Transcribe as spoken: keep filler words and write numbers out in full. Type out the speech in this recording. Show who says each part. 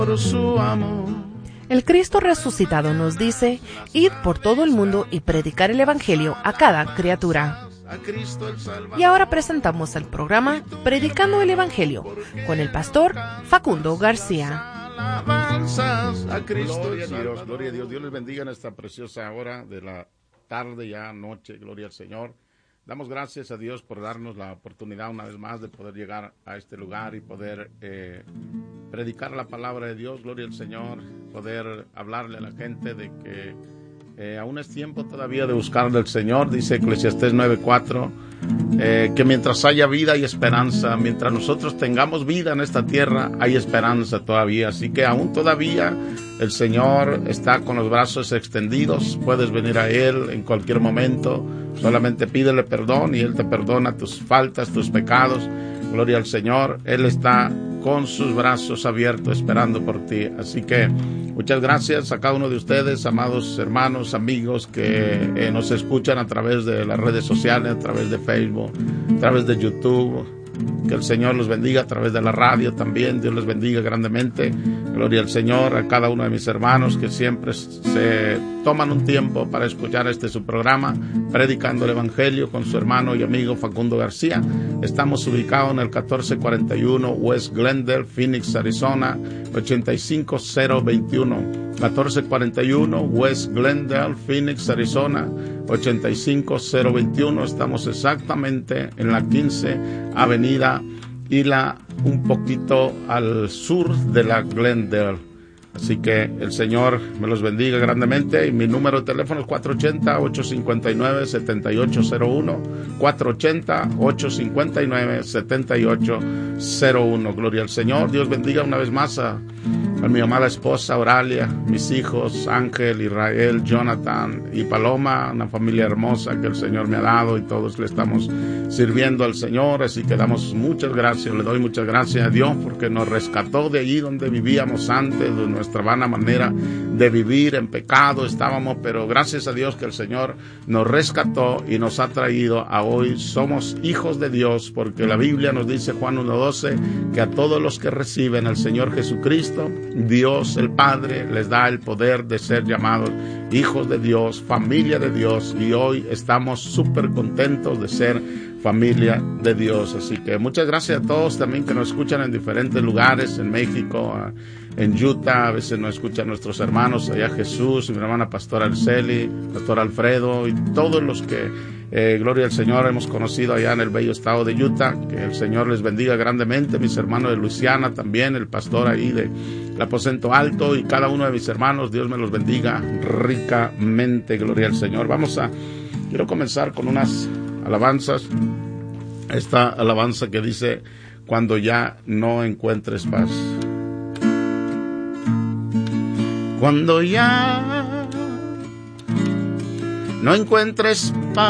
Speaker 1: por su amor.
Speaker 2: El Cristo resucitado nos dice, id por todo el mundo y predicar el Evangelio a cada criatura. Y ahora presentamos el programa Predicando el Evangelio con el pastor Facundo García.
Speaker 1: Alabanzas a Cristo. Gloria a Dios, gloria a Dios. Dios les bendiga en esta preciosa hora de la tarde, ya noche. Gloria al Señor. Damos gracias a Dios por darnos la oportunidad una vez más de poder llegar a este lugar y poder eh, predicar la palabra de Dios. Gloria al Señor. Poder hablarle a la gente de que eh, aún es tiempo todavía de buscar del Señor. Dice Eclesiastés nueve cuatro. Eh, que mientras haya vida hay esperanza, mientras nosotros tengamos vida en esta tierra hay esperanza todavía, así que aún todavía el Señor está con los brazos extendidos, puedes venir a Él en cualquier momento, solamente pídele perdón y Él te perdona tus faltas, tus pecados, gloria al Señor, Él está con sus brazos abiertos esperando por ti, así que muchas gracias a cada uno de ustedes, amados hermanos, amigos que eh, nos escuchan a través de las redes sociales, a través de Facebook, a través de YouTube. Que el Señor los bendiga a través de la radio también. Dios les bendiga grandemente. Gloria al Señor, a cada uno de mis hermanos que siempre se toman un tiempo para escuchar este su programa, Predicando el Evangelio, con su hermano y amigo Facundo García. Estamos ubicados en el catorce cuarenta y uno West Glendale, Phoenix, Arizona, ochenta y cinco cero veintiuno. catorce cuarenta y uno West Glendale, Phoenix, Arizona, ochenta y cinco cero veintiuno. Estamos exactamente en la quince Avenida Isla, un poquito al sur de la Glendale. Así que el Señor me los bendiga grandemente. Y mi número de teléfono es cuatro ocho cero, ocho cinco nueve, siete ocho cero uno. cuatro ocho cero, ocho cinco nueve, siete ocho cero uno. Gloria al Señor. Dios bendiga una vez más a, a mi amada esposa Oralia, mis hijos Ángel, Israel, Jonathan y Paloma, una familia hermosa que el Señor me ha dado y todos le estamos sirviendo al Señor. Así que damos muchas gracias, le doy muchas gracias a Dios porque nos rescató de allí donde vivíamos antes, de nuestra vana manera de vivir en pecado estábamos, pero gracias a Dios que el Señor nos rescató y nos ha traído a hoy. Somos hijos de Dios porque la Biblia nos dice, Juan uno doce, que a todos los que reciben al Señor Jesucristo, Dios el Padre les da el poder de ser llamados hijos de Dios, familia de Dios, y hoy estamos súper contentos de ser familia de Dios. Así que muchas gracias a todos también que nos escuchan en diferentes lugares, en México, en Utah, a veces nos escuchan nuestros hermanos allá, Jesús, mi hermana pastora Arceli, pastor Alfredo y todos los que, eh, gloria al Señor, hemos conocido allá en el bello estado de Utah. Que el Señor les bendiga grandemente, mis hermanos de Luisiana también, el pastor ahí de el Aposento Alto y cada uno de mis hermanos, Dios me los bendiga ricamente, gloria al Señor. Vamos a, quiero comenzar con unas alabanzas, esta alabanza que dice, cuando ya no encuentres paz. Cuando ya no encuentres paz